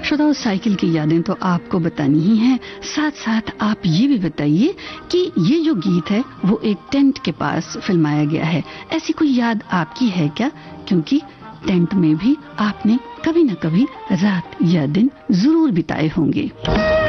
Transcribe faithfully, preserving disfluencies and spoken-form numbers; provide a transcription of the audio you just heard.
श्रोताओं, साइकिल की यादें तो आपको बतानी ही है, साथ साथ आप ये भी बताइए कि ये जो गीत है वो एक टेंट के पास फिल्माया गया है। ऐसी कोई याद आपकी है क्या? क्योंकि टेंट में भी आपने कभी न कभी रात या दिन जरूर बिताए होंगे।